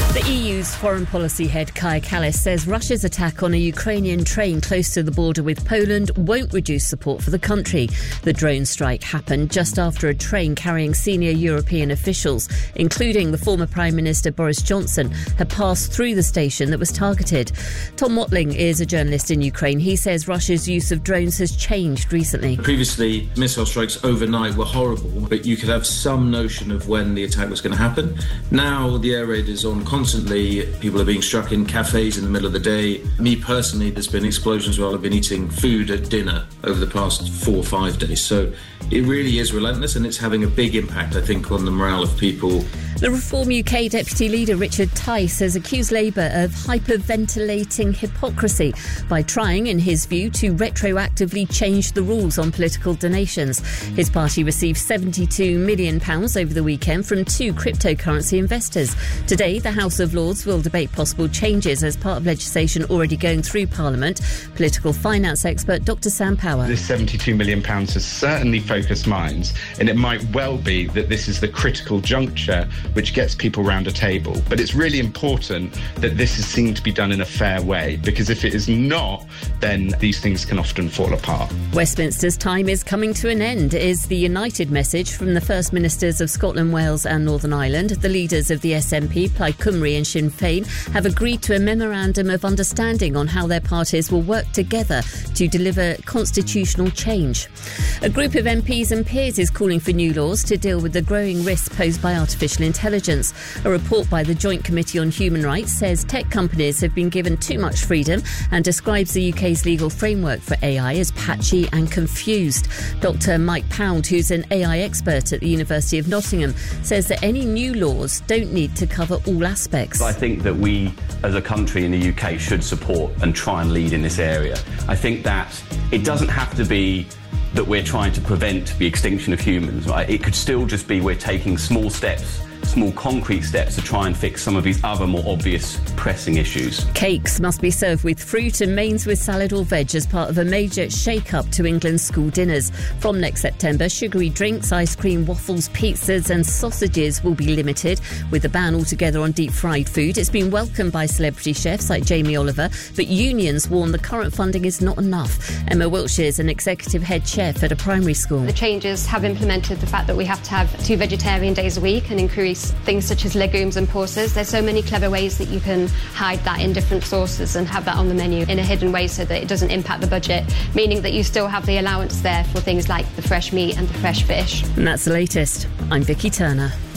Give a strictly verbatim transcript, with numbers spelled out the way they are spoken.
The E U's foreign policy head Kaja Kallas says Russia's attack on a Ukrainian train close to the border with Poland won't reduce support for the country. The drone strike happened just after a train carrying senior European officials, including the former Prime Minister Boris Johnson, had passed through the station that was targeted. Tom Watling is a journalist in Ukraine. He says Russia's use of drones has changed recently. Previously, missile strikes overnight were horrible, but you could have some notion of when the attack was going to happen. Now the air raid is on constantly. People are being struck in cafes in the middle of the day. Me personally, there's been explosions while I've been eating food at dinner over the past four or five days. So it really is relentless, and it's having a big impact, I think, on the morale of people. The Reform U K Deputy Leader Richard Tice has accused Labour of hyperventilating hypocrisy by trying, in his view, to retroactively change the rules on political donations. His party received seventy-two million pounds over the weekend from two cryptocurrency investors. Today, the House of Lords will debate possible changes as part of legislation already going through Parliament. Political finance expert Doctor Sam Power. This seventy-two million pounds has certainly focused minds, and it might well be that this is the critical juncture which gets people round a table. But it's really important that this is seen to be done in a fair way, because if it is not, then these things can often fall apart. Westminster's time is coming to an end, is the united message from the First Ministers of Scotland, Wales and Northern Ireland. The leaders of the S N P, Plaid Cymru and Sinn Féin, have agreed to a memorandum of understanding on how their parties will work together to deliver constitutional change. A group of M Ps and peers is calling for new laws to deal with the growing risks posed by artificial intelligence. A report by the Joint Committee on Human Rights says tech companies have been given too much freedom and describes the U K's legal framework for A I as patchy and confused. Doctor Mike Pound, who's an A I expert at the University of Nottingham, says that any new laws don't need to cover all aspects. I think that we, as a country in the U K, should support and try and lead in this area. I think that it doesn't have to be that we're trying to prevent the extinction of humans, right? It could still just be we're taking small steps, small concrete steps to try and fix some of these other more obvious pressing issues. Cakes must be served with fruit and mains with salad or veg as part of a major shake-up to England's school dinners. From next September, sugary drinks, ice cream, waffles, pizzas and sausages will be limited, with a ban altogether on deep-fried food. It's been welcomed by celebrity chefs like Jamie Oliver, but unions warn the current funding is not enough. Emma Wiltshire is an executive head chef at a primary school. The changes have implemented the fact that we have to have two vegetarian days a week and increase things such as legumes and pulses. There's so many clever ways that you can hide that in different sauces and have that on the menu in a hidden way so that it doesn't impact the budget, meaning that you still have the allowance there for things like the fresh meat and the fresh fish. And that's the latest. I'm Vicky Turner.